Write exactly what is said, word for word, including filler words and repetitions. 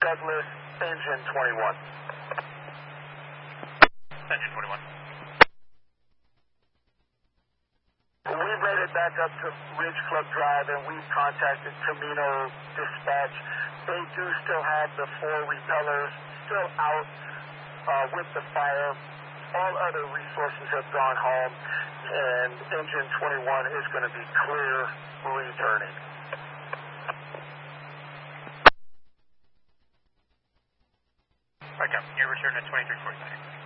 Douglas, engine twenty-one. Engine twenty-one. We made it back up to Ridge Club Drive and we've contacted Camino Dispatch. They do still have the four repellers still out uh, with the fire. All other resources have gone home and engine twenty-one is going to be clear returning. Okay, you're returning at twenty-three forty-nine.